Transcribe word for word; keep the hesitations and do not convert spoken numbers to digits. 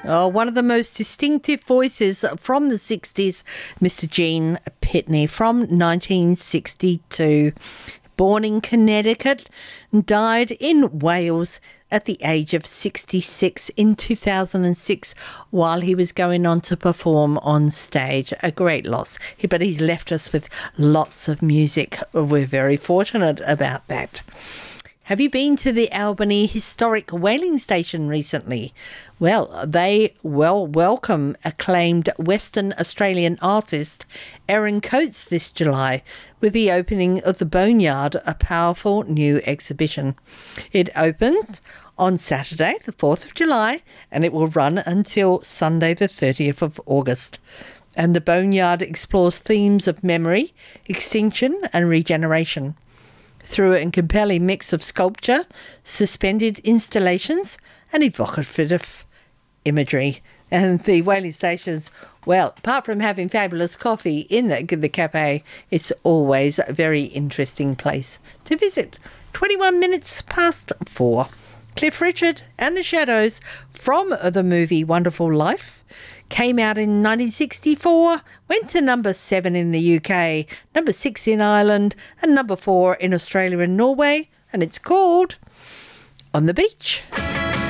Oh, one of the most distinctive voices from the sixties, Mister Gene Pitney from nineteen sixty-two. Born in Connecticut and died in Wales at the age of sixty-six in two thousand six while he was going on to perform on stage. A great loss. But he's left us with lots of music. We're very fortunate about that. Have you been to the Albany Historic Whaling Station recently? Well, they well welcome acclaimed Western Australian artist Erin Coates this July with the opening of the Boneyard, a powerful new exhibition. It opened on Saturday, the fourth of July, and it will run until Sunday, the thirtieth of August. And the Boneyard explores themes of memory, extinction and regeneration through a compelling mix of sculpture, suspended installations and evocative imagery. And the whaling stations, well, apart from having fabulous coffee in the, the cafe, it's always a very interesting place to visit. twenty-one minutes past four. Cliff Richard and the Shadows from the movie Wonderful Life came out in nineteen sixty-four, went to number seven in the U K, number six in Ireland, and number four in Australia and Norway, and it's called On the Beach.